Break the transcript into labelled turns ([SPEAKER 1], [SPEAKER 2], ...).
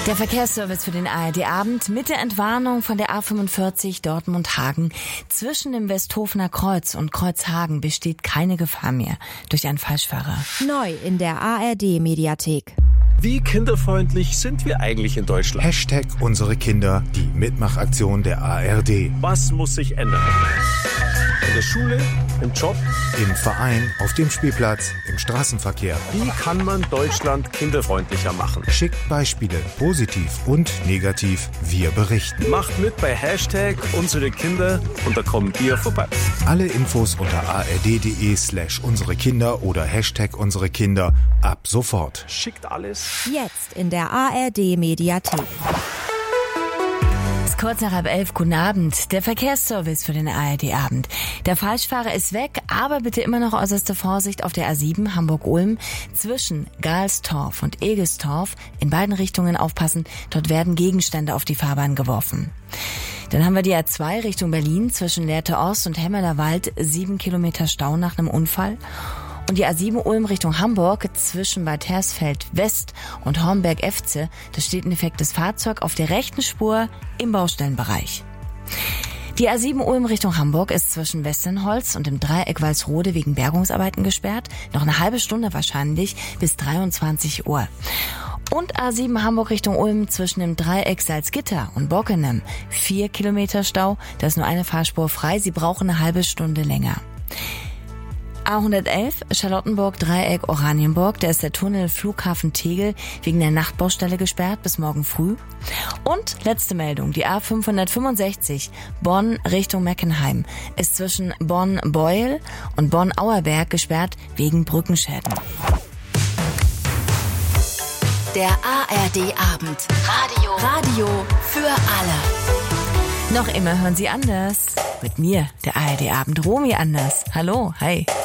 [SPEAKER 1] Der Verkehrsservice für den ARD-Abend mit der Entwarnung von der A45 Dortmund-Hagen. Zwischen dem Westhofener Kreuz und Kreuzhagen besteht keine Gefahr mehr durch einen Falschfahrer.
[SPEAKER 2] Neu in der ARD-Mediathek.
[SPEAKER 3] Wie kinderfreundlich sind wir eigentlich in Deutschland?
[SPEAKER 4] Hashtag unsere Kinder, die Mitmachaktion der ARD.
[SPEAKER 3] Was muss sich ändern? In der Schule, im Job,
[SPEAKER 4] im Verein, auf dem Spielplatz, im Straßenverkehr.
[SPEAKER 3] Wie kann man Deutschland kinderfreundlicher machen?
[SPEAKER 4] Schickt Beispiele, positiv und negativ. Wir berichten.
[SPEAKER 3] Macht mit bei Hashtag unsere Kinder und da kommen wir vorbei.
[SPEAKER 4] Alle Infos unter ard.de/unsere Kinder oder Hashtag unsere Kinder ab sofort.
[SPEAKER 3] Schickt alles.
[SPEAKER 2] Jetzt in der ARD-Mediathek.
[SPEAKER 1] Kurz nach 10:30, guten Abend. Der Verkehrsservice für den ARD-Abend. Der Falschfahrer ist weg, aber bitte immer noch äußerste Vorsicht auf der A7 Hamburg-Ulm zwischen Galstorf und Egestorf. In beiden Richtungen aufpassen, dort werden Gegenstände auf die Fahrbahn geworfen. Dann haben wir die A2 Richtung Berlin zwischen Lehrte Ost und Hemmerlerwald, 7 Kilometer Stau nach einem Unfall. Und die A7 Ulm Richtung Hamburg zwischen Bad Hersfeld West und Hornberg-Efze, da steht ein defektes Fahrzeug auf der rechten Spur im Baustellenbereich. Die A7 Ulm Richtung Hamburg ist zwischen Westernholz und dem Dreieck Walsrode wegen Bergungsarbeiten gesperrt. Noch eine halbe Stunde wahrscheinlich bis 23 Uhr. Und A7 Hamburg Richtung Ulm zwischen dem Dreieck Salzgitter und Bockenem. 4 Kilometer Stau, da ist nur eine Fahrspur frei. Sie brauchen eine halbe Stunde länger. A111 Charlottenburg Dreieck Oranienburg, da ist der Tunnel Flughafen Tegel wegen der Nachtbaustelle gesperrt bis morgen früh. Und letzte Meldung, die A565 Bonn Richtung Meckenheim ist zwischen Bonn-Beuel und Bonn-Auerberg gesperrt wegen Brückenschäden.
[SPEAKER 5] Der ARD-Abend. Radio für alle.
[SPEAKER 1] Noch immer hören Sie anders. Mit mir, der ARD-Abend, Romy Anders. Hallo, hi.